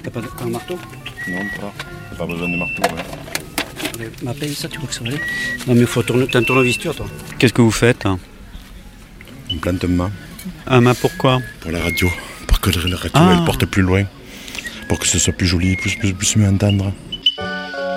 T'as pas un marteau? Non, pas besoin de marteau. Ouais. Ma paye, ça, tu crois que ça va aller? Non, mais il faut tourner. T'as un tournevis, toi? Qu'est-ce que vous faites? On plante un mât. Un mât pourquoi? Pour la radio. Pour que la radio elle porte plus loin. Pour que ce soit plus joli, plus mieux entendre.